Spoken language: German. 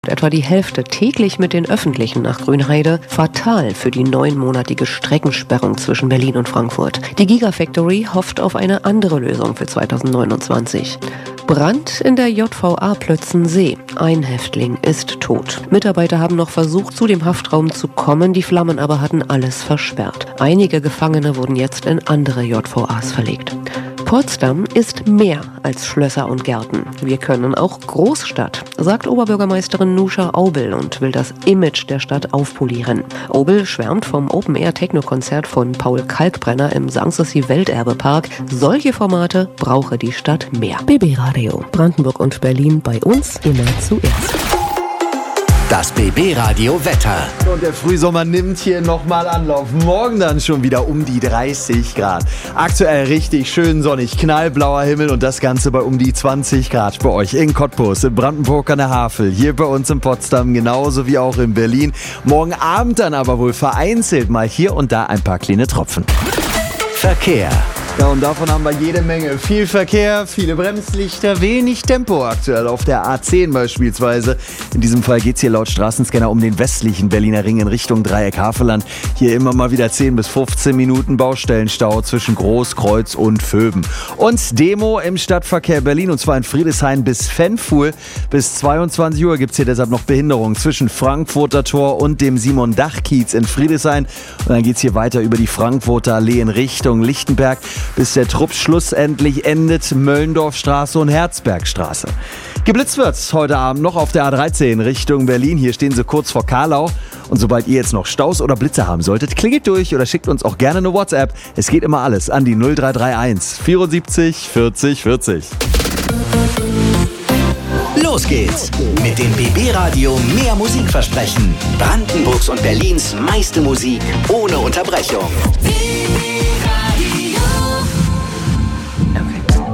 Etwa die Hälfte täglich mit den Öffentlichen nach Grünheide, fatal für die 9-monatige Streckensperrung zwischen Berlin und Frankfurt. Die Gigafactory hofft auf eine andere Lösung für 2029. Brand in der JVA Plötzensee. Ein Häftling ist tot. Mitarbeiter haben noch versucht, zu dem Haftraum zu kommen, die Flammen aber hatten alles versperrt. Einige Gefangene wurden jetzt in andere JVAs verlegt. Potsdam ist mehr als Schlösser und Gärten. Wir können auch Großstadt, sagt Oberbürgermeisterin Nusha Aubel und will das Image der Stadt aufpolieren. Aubel schwärmt vom Open-Air-Techno-Konzert von Paul Kalkbrenner im Sanssouci Welterbepark. Solche Formate brauche die Stadt mehr. BB Radio, Brandenburg und Berlin, bei uns immer zuerst. Das BB Radio Wetter. Und der Frühsommer nimmt hier nochmal Anlauf. Morgen dann schon wieder um die 30 Grad. Aktuell richtig schön sonnig, knallblauer Himmel und das Ganze bei um die 20 Grad bei euch in Cottbus, in Brandenburg an der Havel, hier bei uns in Potsdam, genauso wie auch in Berlin. Morgen Abend dann aber wohl vereinzelt mal hier und da ein paar kleine Tropfen. Verkehr. Ja, und davon haben wir jede Menge. Viel Verkehr, viele Bremslichter, wenig Tempo aktuell auf der A10 beispielsweise. In diesem Fall geht es hier laut Straßenscanner um den westlichen Berliner Ring in Richtung Dreieck-Havelland. Hier immer mal wieder 10 bis 15 Minuten Baustellenstau zwischen Großkreuz und Vöben. Und Demo im Stadtverkehr Berlin, und zwar in Friedrichshain bis Fenfuhl. Bis 22 Uhr gibt es hier deshalb noch Behinderungen zwischen Frankfurter Tor und dem Simon-Dach-Kiez in Friedrichshain. Und dann geht es hier weiter über die Frankfurter Allee in Richtung Lichtenberg, bis der Trupp schlussendlich endet, Möllendorfstraße und Herzbergstraße. Geblitzt wird's heute Abend noch auf der A13 Richtung Berlin. Hier stehen sie kurz vor Karlau. Und sobald ihr jetzt noch Staus oder Blitze haben solltet, klingelt durch oder schickt uns auch gerne eine WhatsApp. Es geht immer alles an die 0331 74 40 40. Los geht's mit dem BB Radio Mehr Musikversprechen. Brandenburgs und Berlins meiste Musik ohne Unterbrechung.